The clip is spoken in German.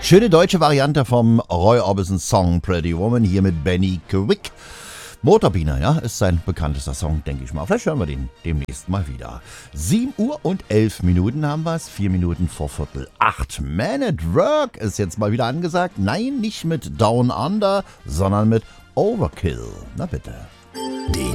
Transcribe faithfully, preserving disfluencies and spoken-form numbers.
Schöne deutsche Variante vom Roy Orbison Song Pretty Woman hier mit Benny Quick. Motorbiene, ja, ist sein bekanntester Song, denke ich mal. Vielleicht hören wir den demnächst mal wieder. sieben Uhr und elf Minuten haben wir es. vier Minuten vor Viertel acht. Man at Work ist jetzt mal wieder angesagt. Nein, nicht mit Down Under, sondern mit Overkill. Na bitte. Die